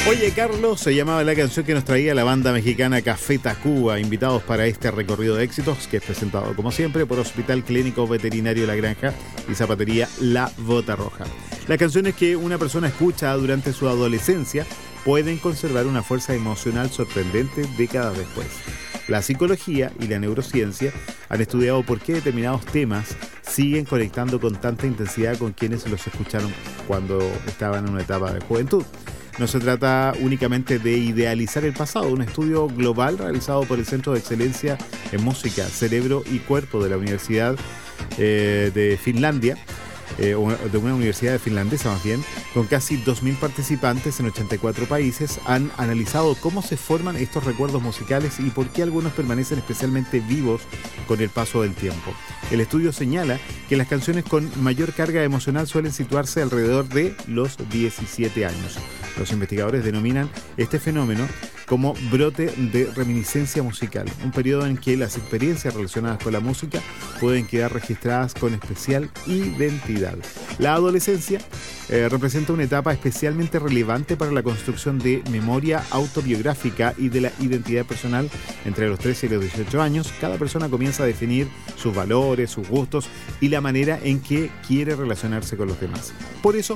Oye, Carlos, se llamaba la canción que nos traía la banda mexicana Café Tacuba, invitados para este recorrido de éxitos que es presentado como siempre por Hospital Clínico Veterinario La Granja y Zapatería La Bota Roja. Las canciones que una persona escucha durante su adolescencia pueden conservar una fuerza emocional sorprendente décadas después. La psicología y la neurociencia han estudiado por qué determinados temas siguen conectando con tanta intensidad con quienes los escucharon cuando estaban en una etapa de juventud. No se trata únicamente de idealizar el pasado. Un estudio global realizado por el Centro de Excelencia en Música, Cerebro y Cuerpo de la Universidad de Finlandia, de una universidad finlandesa más bien, con casi 2.000 participantes en 84 países, han analizado cómo se forman estos recuerdos musicales y por qué algunos permanecen especialmente vivos con el paso del tiempo. El estudio señala que las canciones con mayor carga emocional suelen situarse alrededor de los 17 años. Los investigadores denominan este fenómeno como brote de reminiscencia musical, un periodo en que las experiencias relacionadas con la música pueden quedar registradas con especial identidad. La adolescencia representa una etapa especialmente relevante para la construcción de memoria autobiográfica y de la identidad personal. Entre los 13 y los 18 años, cada persona comienza a definir sus valores, sus gustos y la manera en que quiere relacionarse con los demás. Por eso,